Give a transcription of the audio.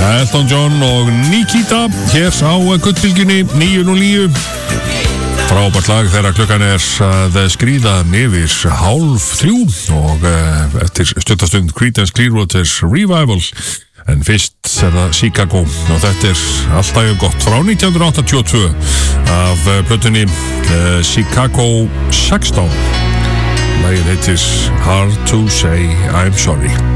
Elton John og Nikita hér á Gullbylgjunni 909. Frábært lag þegar klukkan að skríða yfir 2:30 og eftir stuttastund Creedence Clearwater's Revival. En fyrst það Chicago og þetta alltaf gott frá 1982 af plötunni Chicago 16. Lagið heitir Hard to Say I'm Sorry.